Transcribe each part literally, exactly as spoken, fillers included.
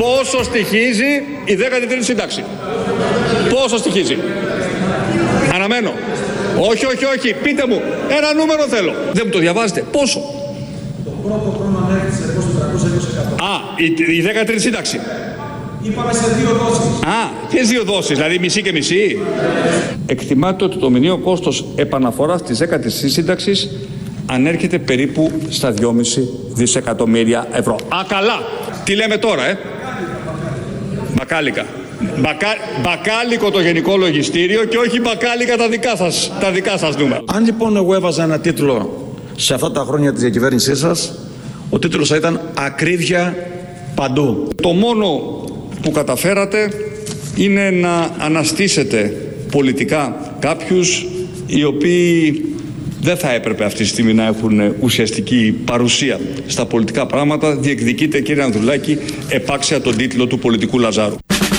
Πόσο στοιχίζει η δέκατη τρίτη σύνταξη? Πόσο στοιχίζει? Αναμένω. Όχι, όχι, όχι. Πείτε μου. Ένα νούμερο θέλω. Δεν μου το διαβάζετε. Πόσο? Το πρώτο χρόνο ανέρχεται σε τετρακόσια είκοσι τοις εκατό. Α, η, η δέκατη τρίτη σύνταξη. Είπαμε σε δύο δόσεις. Α, ποιες δύο δόσεις, δηλαδή μισή και μισή? Εκτιμάται ότι το μηνιαίο κόστος επαναφοράς της δέκατης σύνταξης ανέρχεται περίπου στα δυόμισι δισεκατομμύρια ευρώ. Α, καλά. Τι λέμε τώρα, ε? Μπακάλικα. Μπακα... Μπακάλικο το Γενικό Λογιστήριο και όχι μπακάλικα τα δικά σας, τα δικά σας νούμερα. Αν λοιπόν εγώ έβαζα ένα τίτλο σε αυτά τα χρόνια της διακυβέρνησής σας, ο τίτλος θα ήταν «Ακρίβεια παντού». Το μόνο που καταφέρατε είναι να αναστήσετε πολιτικά κάποιους οι οποίοι δεν θα έπρεπε αυτή τη στιγμή να έχουν ουσιαστική παρουσία στα πολιτικά πράγματα. Διεκδικείτε, κύριε Ανδρουλάκη, επάξια τον τίτλο του πολιτικού Λαζάρου.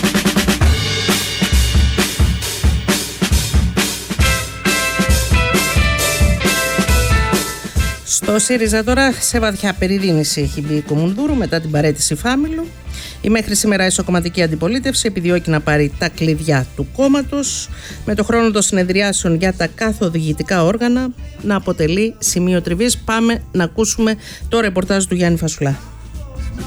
Στο ΣΥΡΙΖΑ τώρα σε βαθιά περιδίνηση έχει μπει η Κομουνδούρου μετά την παραίτηση Φάμιλου. Η μέχρι σήμερα ισοκομματική αντιπολίτευση επιδιώκει να πάρει τα κλειδιά του κόμματος, με το χρόνο των συνεδριάσεων για τα καθοδηγητικά όργανα να αποτελεί σημείο τριβής. Πάμε να ακούσουμε το ρεπορτάζ του Γιάννη Φασουλά.